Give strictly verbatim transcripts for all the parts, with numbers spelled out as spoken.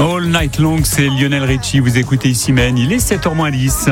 All Night Long, c'est Lionel Richie. Vous écoutez ici Maine, il est sept heures moins dix.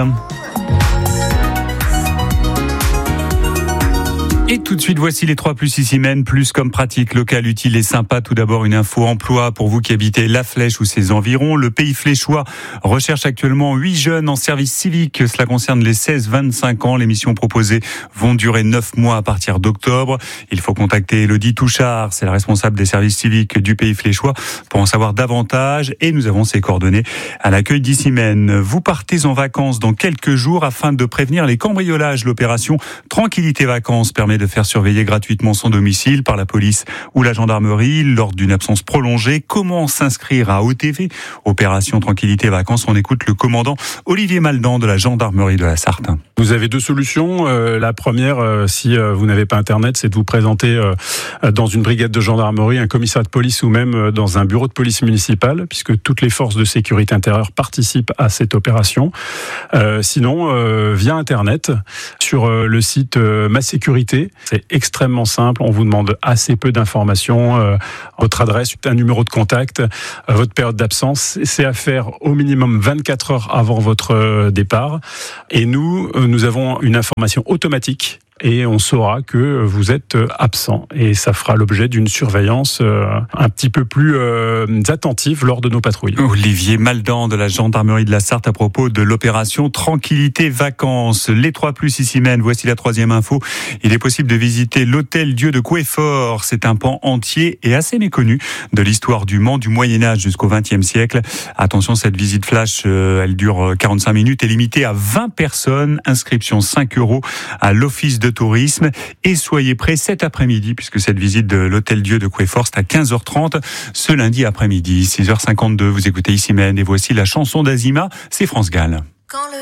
Et tout de suite, voici les trois plus ici Maine, plus comme pratique locale, utile et sympa. Tout d'abord, une info emploi pour vous qui habitez La Flèche ou ses environs. Le Pays Fléchois recherche actuellement huit jeunes en service civique. Cela concerne les seize vingt-cinq ans. Les missions proposées vont durer neuf mois à partir d'octobre. Il faut contacter Elodie Touchard, c'est la responsable des services civiques du Pays Fléchois, pour en savoir davantage. Et nous avons ses coordonnées à l'accueil d'ici Maine. Vous partez en vacances dans quelques jours afin de prévenir les cambriolages. L'opération Tranquillité Vacances permet de faire surveiller gratuitement son domicile par la police ou la gendarmerie lors d'une absence prolongée. Comment s'inscrire à O T V, Opération Tranquillité Vacances? On écoute le commandant Olivier Maldan de la gendarmerie de la Sarthe. Vous avez deux solutions. Euh, la première, euh, si euh, vous n'avez pas Internet, c'est de vous présenter euh, dans une brigade de gendarmerie, un commissariat de police ou même euh, dans un bureau de police municipale, puisque toutes les forces de sécurité intérieure participent à cette opération. Euh, sinon, euh, via Internet, sur euh, le site euh, Ma Sécurité. C'est extrêmement simple. On vous demande assez peu d'informations, euh, votre adresse, un numéro de contact, euh, votre période d'absence. C'est à faire au minimum vingt-quatre heures avant votre euh, départ. Et nous, euh, nous avons une information automatique. Et on saura que vous êtes absent. Et ça fera l'objet d'une surveillance euh, un petit peu plus euh, attentive lors de nos patrouilles. Olivier Maldan de la gendarmerie de la Sarthe à propos de l'opération Tranquillité Vacances. Les trois plus ici Maine, voici la troisième info. Il est possible de visiter l'hôtel Dieu de Queffort. C'est un pan entier et assez méconnu de l'histoire du Mans du Moyen-Âge jusqu'au vingtième siècle. Attention, cette visite flash, euh, elle dure quarante-cinq minutes et limitée à vingt personnes. Inscription cinq euros à l'office de tourisme. Et soyez prêts cet après-midi, puisque cette visite de l'hôtel Dieu de Queffort, c'est à quinze heures trente ce lundi après-midi. six heures cinquante-deux, vous écoutez ici Maine et voici la chanson d'Azima, c'est France Gall.